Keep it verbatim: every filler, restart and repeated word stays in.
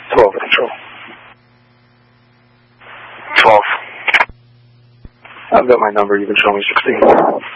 twelve, control. twelve. I've got my number. You can show me sixteen.